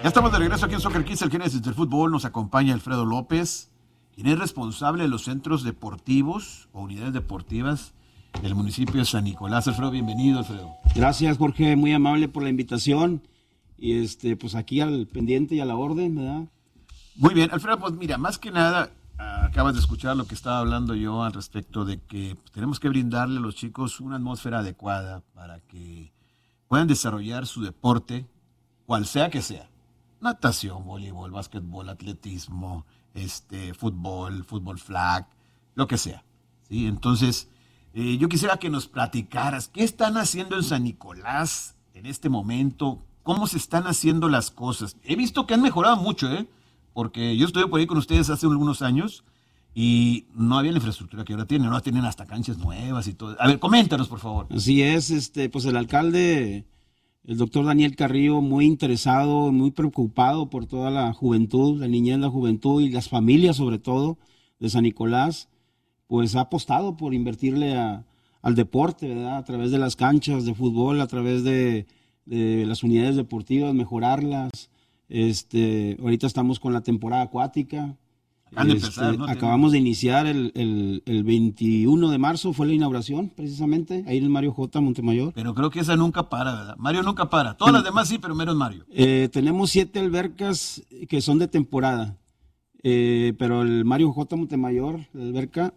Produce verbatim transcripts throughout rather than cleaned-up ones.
Ya estamos de regreso aquí en Soccer Kids, el Génesis del fútbol. Nos acompaña Alfredo López, quien es responsable de los centros deportivos o unidades deportivas del municipio de San Nicolás. Alfredo, bienvenido, Alfredo. Gracias, Jorge, muy amable por la invitación. Y este, pues aquí al pendiente y a la orden, ¿verdad? Muy bien, Alfredo, pues mira, más que nada, acabas de escuchar lo que estaba hablando yo al respecto de que tenemos que brindarle a los chicos una atmósfera adecuada para que puedan desarrollar su deporte, cual sea que sea. Natación, voleibol, básquetbol, atletismo, este, fútbol, fútbol flag, lo que sea. ¿Sí? Entonces, eh, yo quisiera que nos platicaras qué están haciendo en San Nicolás en este momento, cómo se están haciendo las cosas. He visto que han mejorado mucho, ¿eh? Porque yo estuve por ahí con ustedes hace algunos años y no había la infraestructura que ahora tienen, ahora tienen hasta canchas nuevas y todo. A ver, coméntanos, por favor. Así es, este, pues el alcalde, el doctor Daniel Carrillo, muy interesado, muy preocupado por toda la juventud, la niñez, la juventud y las familias sobre todo de San Nicolás, pues ha apostado por invertirle a, al deporte, ¿verdad? A través de las canchas de fútbol, a través de, de las unidades deportivas, mejorarlas. Este, ahorita estamos con la temporada acuática. Acaban de este, empezar, ¿no? Acabamos de iniciar el, el, el veintiuno de marzo, fue la inauguración precisamente, ahí en el Mario J. Montemayor. Pero creo que esa nunca para, ¿verdad? Mario nunca para. Todas las demás sí, pero menos Mario. Eh, tenemos siete albercas que son de temporada, eh, pero el Mario J. Montemayor, la alberca,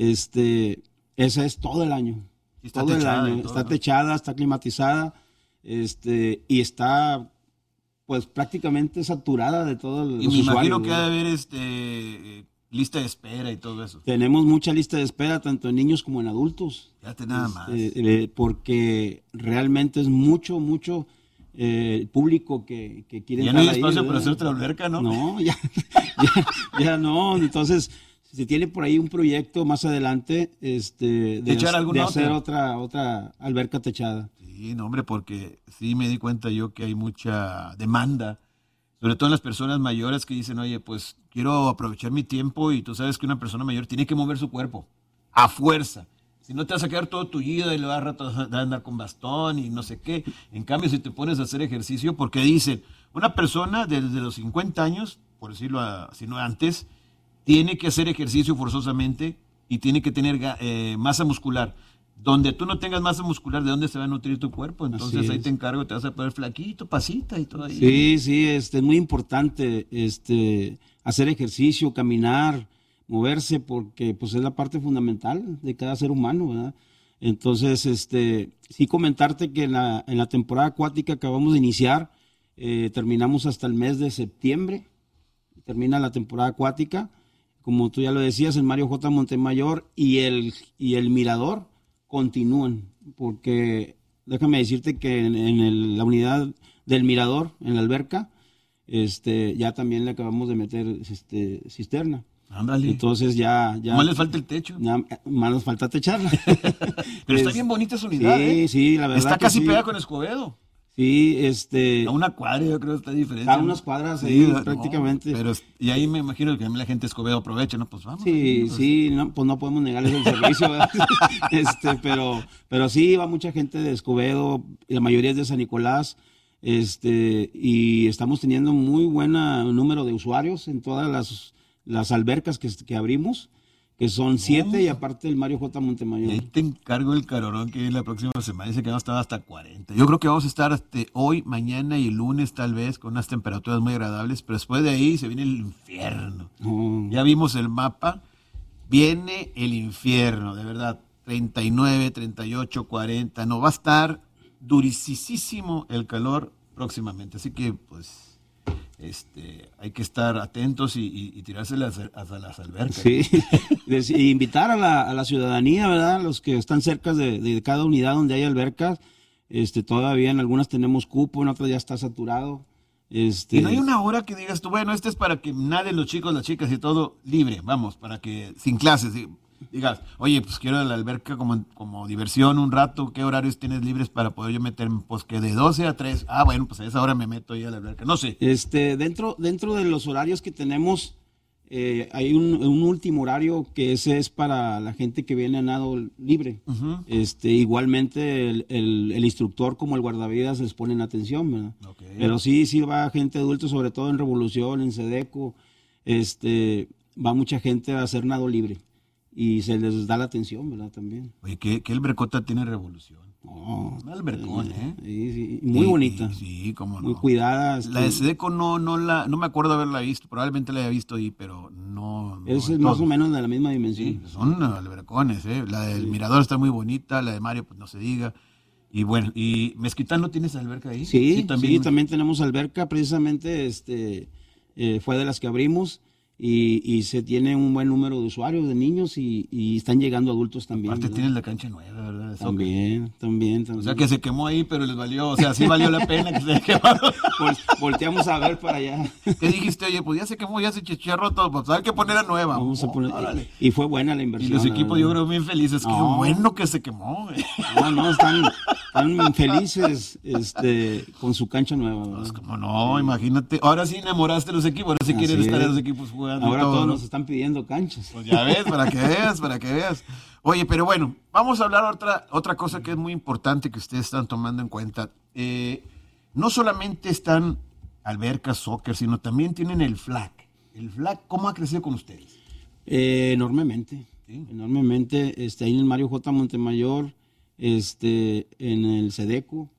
este, esa es todo el año. Está todo techada el año. y todo, está ¿no? techada, está climatizada, este, y está pues prácticamente saturada de todos los Y me imagino usuarios, que ¿no? ha de haber este, lista de espera y todo eso. Tenemos mucha lista de espera, tanto en niños como en adultos. Fíjate nada más. Este, eh, porque realmente es mucho, mucho eh, público que, que quiere Ya no hay entrar ahí, espacio ¿verdad? para hacer otra alberca, ¿no? No, ya, ya, ya no. Entonces, se tiene por ahí un proyecto más adelante este, de, ¿Echar de alguna hacer otra? otra, otra alberca techada. Sí, no, hombre, porque sí me di cuenta yo que hay mucha demanda, sobre todo en las personas mayores que dicen, oye, pues quiero aprovechar mi tiempo y tú sabes que una persona mayor tiene que mover su cuerpo a fuerza. Si no te vas a quedar todo tullido y le vas a rato a andar con bastón y no sé qué. En cambio, si te pones a hacer ejercicio, porque dicen, una persona desde los cincuenta años, por decirlo así, no antes, tiene que hacer ejercicio forzosamente y tiene que tener eh, masa muscular. Donde tú no tengas masa muscular, ¿de dónde se va a nutrir tu cuerpo? Entonces ahí te encargo, te vas a poner flaquito, pasita y todo ahí. Sí, sí, este, es muy importante este, hacer ejercicio, caminar, moverse, porque pues es la parte fundamental de cada ser humano, ¿verdad? Entonces, este, sí comentarte que en la, en la temporada acuática acabamos de iniciar, eh, terminamos hasta el mes de septiembre, termina la temporada acuática, como tú ya lo decías, el Mario J. Montemayor y el, y el Mirador continúan, porque déjame decirte que en, en el, la unidad del Mirador, en la alberca, este, ya también le acabamos de meter este, cisterna. Ándale. Entonces ya... ya más les falta el techo. Ya, más nos falta techarla. Pero está Es, bien bonita su unidad, sí, ¿eh? sí, la verdad Está que casi sí. pegada con Escobedo. Sí, este... A una cuadra yo creo que está diferente. A unas cuadras ahí, no, prácticamente. Pero, y ahí me imagino que la gente de Escobedo aprovecha, ¿no? Pues vamos. Sí, ahí, pues. sí, no, pues no podemos negarles el servicio, ¿verdad? este, pero, pero sí, va mucha gente de Escobedo, la mayoría es de San Nicolás, este, y estamos teniendo muy buen número de usuarios en todas las, las albercas que, que abrimos, que son siete, oh. Y aparte el Mario J. Montemayor. Ahí te encargo el carorón que viene la próxima semana, dice que vamos a estar hasta cuarenta. Yo creo que vamos a estar hasta hoy, mañana y el lunes tal vez, con unas temperaturas muy agradables, pero después de ahí se viene el infierno. Oh. Ya vimos el mapa, viene el infierno, de verdad, treinta y nueve, treinta y ocho, cuarenta, no, va a estar durisísimo el calor próximamente, así que pues... Este, hay que estar atentos y, y, y tirarse las, hasta las albercas. Sí, y invitar a la, a la ciudadanía, ¿verdad? Los que están cerca de, de cada unidad donde hay albercas, este, todavía en algunas tenemos cupo, en otras ya está saturado. Este... Y no hay una hora que digas tú, bueno, este es para que naden los chicos, las chicas y todo libre, vamos, para que sin clases, digas, oye, pues quiero la alberca como, como diversión un rato, ¿qué horarios tienes libres para poder yo meterme? Pues que de doce a tres, ah, bueno, pues a esa hora me meto ahí a la alberca, no sé. Este, dentro, dentro de los horarios que tenemos, eh, hay un, un último horario que ese es para la gente que viene a nado libre. Uh-huh. Este, igualmente el, el, el instructor como el guardavidas les ponen atención, ¿verdad? Okay. Pero sí, sí va gente adulta, sobre todo en Revolución, en Sedeco, este, va mucha gente a hacer nado libre y se les da la atención, ¿verdad? También. Oye, ¿qué, qué albercota tiene Revolución? Oh, Un albercón, ¿eh? Sí, sí, muy Sí, bonita. Sí, cómo no. Muy cuidada. La de este, Sedeco no, no la, no me acuerdo haberla visto, probablemente la haya visto ahí, pero no. no es en más todo. o menos de la misma Sí, dimensión. son albercones, ¿eh? La del Sí. Mirador está muy bonita, la de Mario, pues no se diga. Y bueno, ¿y Mezquitán no tienes alberca ahí? Sí, sí, también, también. tenemos alberca, precisamente este, eh, fue de las que abrimos y, y se tiene un buen número de usuarios, de niños y, y están llegando adultos también. Aparte ¿verdad? tienes la cancha nueva, ¿verdad? De soccer. También, también, también. O sea que se quemó ahí, pero les valió, o sea, sí valió la pena que se haya quemado. Vol- volteamos a ver para allá. ¿Qué dijiste? Oye, pues ya se quemó, ya se chicharró todo, pues hay que poner a nueva. Vamos a Oh, poner, órale. y fue buena la Y inversión. los la equipos verdad. yo creo bien felices, qué No. bueno que se quemó. güey. No, no, están, están felices este, con su cancha nueva. ¿verdad? Pues como no, imagínate. Ahora sí enamoraste a los equipos, ahora sí Así quieren estar es. a los equipos jugando. y Ahora todo, todos ¿no? nos están pidiendo canchas. Pues ya ves, para que veas, para que veas. Oye, pero bueno, vamos a hablar otra, otra cosa que es muy importante que ustedes están tomando en cuenta. Eh, no solamente están albercas, soccer, sino también tienen el flag. El flag, ¿cómo ha crecido con ustedes? Eh, enormemente, Sí. enormemente. Este, ahí en el Mario J. Montemayor, este, en el Sedeco,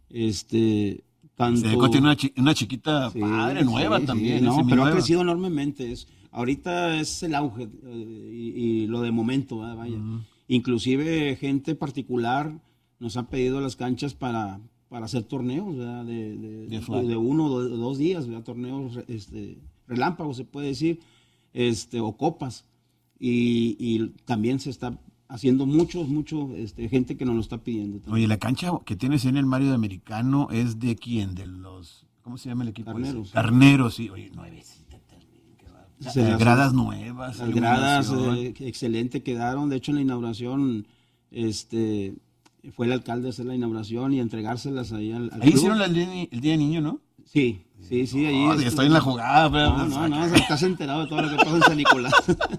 este, tanto... Sedeco tiene una, chi- una chiquita Sí, padre, nueva sí, también. sí, no, es pero ha seminueva. crecido enormemente. Es, ahorita es el auge eh, y, y lo de momento, ¿verdad? Vaya. Ujú. Inclusive gente particular nos ha pedido las canchas para, para hacer torneos, ¿verdad? De, de, De flag. de uno o do- dos días, ¿verdad? Torneos este, relámpagos, se puede decir, este, o copas. Y, y también se está haciendo muchos, mucho este, gente que nos lo está pidiendo. también. Oye, la cancha que tienes en el Mario de Americano es de quién, de los, ¿cómo se llama el equipo? Carneros. ese? Carneros, sí. Oye, nuevecita también. qué va- O sea, Eh, las- gradas nuevas. Las gradas iluminación. eh, excelente quedaron. De hecho, en la inauguración, este, fue el alcalde a hacer la inauguración y entregárselas ahí al, al Ahí club. hicieron el día, de- el día de niño, ¿no? Sí, sí, sí. Ahí No, este, estoy en la jugada. pero- No, no, no, estás enterado de todo lo que pasa en San Nicolás.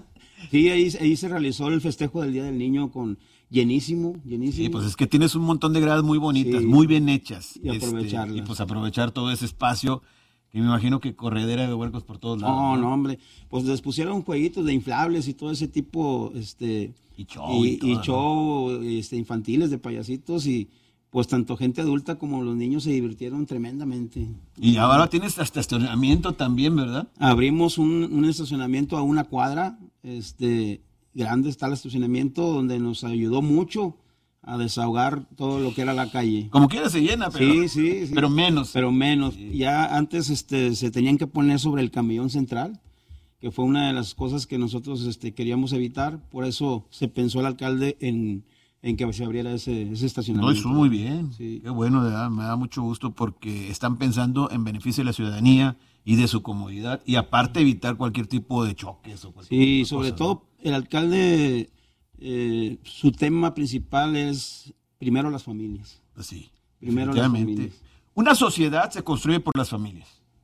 Sí, ahí, ahí se realizó el festejo del Día del Niño con llenísimo, llenísimo. Sí, pues es que tienes un montón de gradas muy bonitas, Sí. muy bien hechas. Y aprovecharlas. y pues aprovechar todo ese espacio, que me imagino que corredera de huercos por todos lados. No, no, hombre. Pues les pusieron jueguitos de inflables y todo ese tipo, este... Y show y y, todo, y ¿no? show, este, infantiles de payasitos y pues tanto gente adulta como los niños se divirtieron tremendamente. Y ahora tienes hasta estacionamiento también, ¿verdad? Abrimos un, un estacionamiento a una cuadra, este, grande está el estacionamiento donde nos ayudó mucho a desahogar todo lo que era la calle. Como quiera se llena, pero, Sí, sí, sí. pero menos. Pero menos. Ya antes este, se tenían que poner sobre el camellón central, que fue una de las cosas que nosotros este, queríamos evitar. Por eso se pensó el alcalde en, en que se abriera ese, ese No, estacionamiento. eso muy bien. Sí. Qué bueno, de verdad, me da mucho gusto porque están pensando en beneficio de la ciudadanía y de su comodidad y aparte evitar cualquier tipo de choques o cualquier Sí, otra sobre cosa, todo el alcalde, eh, su tema principal es primero las familias. ¿no? Pues sí, Primero las definitivamente. familias. Una sociedad se construye por las familias.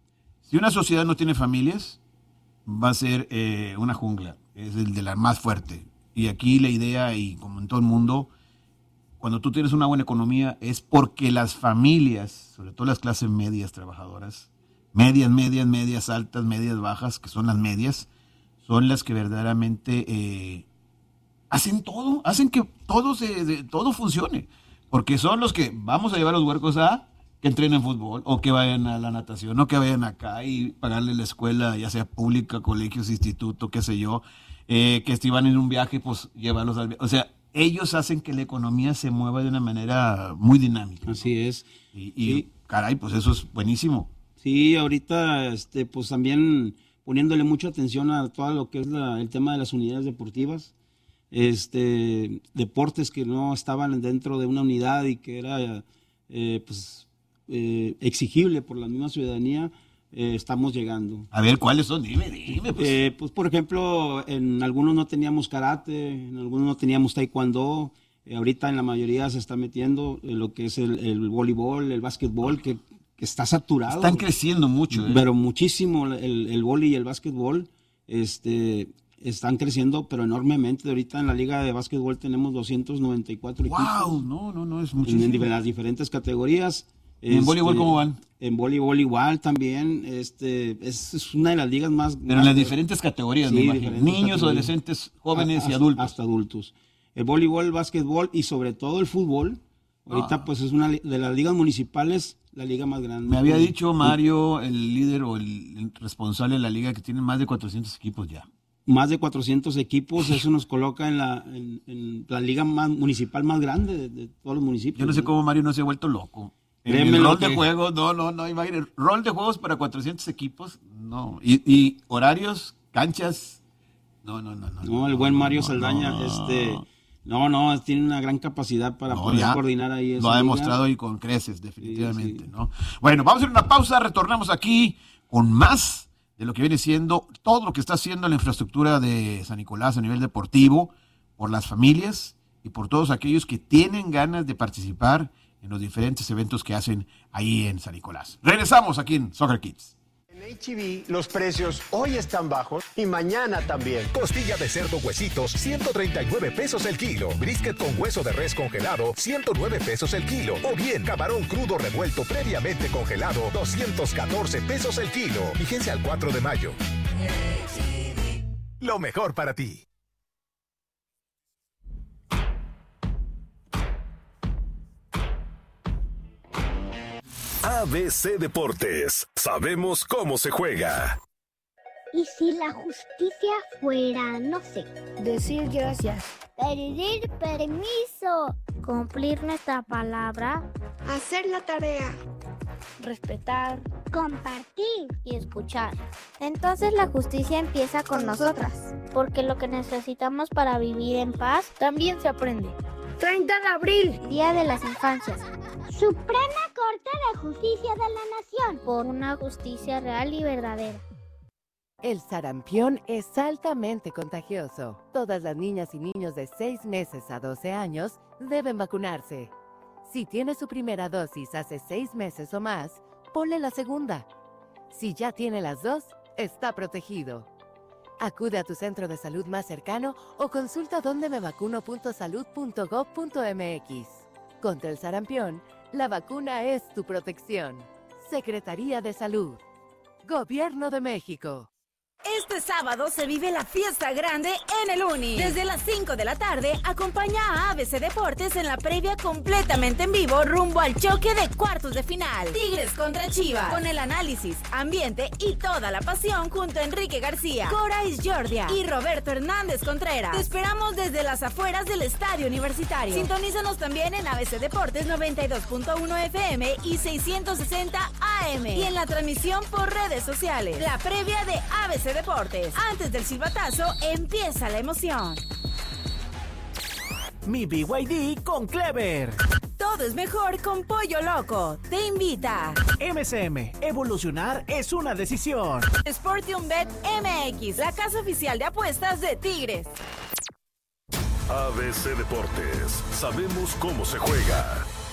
Si una sociedad no tiene familias, va a ser eh, una jungla, es el de la más fuerte. Y aquí la idea, y como en todo el mundo, cuando tú tienes una buena economía, es porque las familias, sobre todo las clases medias trabajadoras, medias, medias, medias altas, medias bajas, que son las medias, son las que verdaderamente eh, hacen todo, hacen que todo, se, de- todo funcione. Porque son los que vamos a llevar a los huercos a que entrenen fútbol, o que vayan a la natación, o que vayan acá y pagarle la escuela, ya sea pública, colegios, instituto, qué sé yo, eh, que si van en un viaje, pues llevarlos al viaje. O sea, ellos hacen que la economía se mueva de una manera muy dinámica. ¿no? Así es. Y, y, Sí. caray, pues eso es buenísimo. Sí, ahorita, este, pues también poniéndole mucha atención a todo lo que es la- el tema de las unidades deportivas, este, deportes que no estaban dentro de una unidad y que era, eh, pues, eh, exigible por la misma ciudadanía, eh, estamos llegando. A ver, ¿cuáles son? Dime, dime. Pues. Eh, pues, por ejemplo, en algunos no teníamos karate, en algunos no teníamos taekwondo. Eh, ahorita en la mayoría se está metiendo eh, lo que es el, el voleibol, el básquetbol, que, que está saturado. Están creciendo mucho. ¿eh? Pero muchísimo el, el vóley y el básquetbol este, están creciendo, pero enormemente. Ahorita en la liga de básquetbol tenemos doscientos noventa y cuatro ¡Wow! equipos No, no, no, es en, muchísimo. en las diferentes categorías. ¿Y en voleibol cómo van? En voleibol igual también, este, es, es una de las ligas más... Pero en las diferentes categorías, sí, me imagino. Niños, categorías. Adolescentes, jóvenes a, a, y adultos. Hasta adultos. El voleibol, el básquetbol y sobre todo el fútbol. Ahorita ah. pues es una de las ligas municipales, la liga más grande. Me había dicho Mario, el líder o el, el responsable de la liga, que tiene más de cuatrocientos equipos ya. Más de cuatrocientos equipos, eso nos coloca en la, en, en la liga más, municipal más grande de, de todos los municipios. Yo no sé ¿no? cómo Mario no se ha vuelto loco. En el rol de juegos, no, no, no, imagínate, rol de juegos para cuatrocientos equipos, no. Y, y horarios, canchas, no, no, no. No, no el buen Mario no, Saldaña, no. este... No, no, tiene una gran capacidad para no, poder ya, coordinar ahí esa lo ha demostrado y con creces, definitivamente, sí, sí. ¿no? Bueno, vamos a hacer una pausa, retornamos aquí con más de lo que viene siendo todo lo que está haciendo la infraestructura de San Nicolás a nivel deportivo, por las familias y por todos aquellos que tienen ganas de participar en los diferentes eventos que hacen ahí en San Nicolás. Regresamos aquí en Soccer Kids. En H E B los precios hoy están bajos y mañana también. Costilla de cerdo huesitos, ciento treinta y nueve pesos el kilo. Brisket con hueso de res congelado, ciento nueve pesos el kilo. O bien, camarón crudo revuelto previamente congelado, doscientos catorce pesos el kilo. Vigencia al cuatro de mayo. H E B. Lo mejor para ti. A B C Deportes. Sabemos cómo se juega. ¿Y si la justicia fuera, no sé, decir gracias, pedir permiso, cumplir nuestra palabra, hacer la tarea, respetar, compartir y escuchar? Entonces la justicia empieza con, con nosotras, porque lo que necesitamos para vivir en paz también se aprende. treinta de abril, Día de las Infancias. Suprema Corte de Justicia de la Nación. Por una justicia real y verdadera. El sarampión es altamente contagioso. Todas las niñas y niños de seis meses a doce años deben vacunarse. Si tiene su primera dosis hace seis meses o más, ponle la segunda. Si ya tiene las dos, está protegido. Acude a tu centro de salud más cercano o consulta donde me vacuno punto salud punto gob punto eme equis. Contra el sarampión, la vacuna es tu protección. Secretaría de Salud. Gobierno de México. Este sábado se vive la fiesta grande en el Uni. Desde las cinco de la tarde, acompaña a A B C Deportes en la previa completamente en vivo rumbo al choque de cuartos de final. Tigres contra Chivas. Con el análisis, ambiente y toda la pasión junto a Enrique García, Cora Isjordia y Roberto Hernández Contreras. Te esperamos desde las afueras del Estadio Universitario. Sintonízanos también en A B C Deportes noventa y dos punto uno F M y seiscientos sesenta A M. Y en la transmisión por redes sociales. La previa de A B C Deportes. Antes del silbatazo, empieza la emoción. Mi B Y D con Clever. Todo es mejor con Pollo Loco. Te invita. M C M. Evolucionar es una decisión. Sportium Bet M X, la casa oficial de apuestas de Tigres. A B C Deportes. Sabemos cómo se juega.